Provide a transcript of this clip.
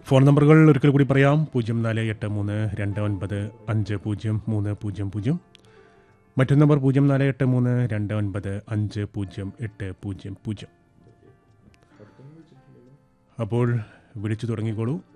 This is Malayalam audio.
ഫോൺ നമ്പറുകൾ ഒരിക്കൽ കൂടി പറയാം. 0483295030. മറ്റൊരു നമ്പർ 0483295080. അപ്പോൾ വിളിച്ചു തുടങ്ങിക്കോളൂ.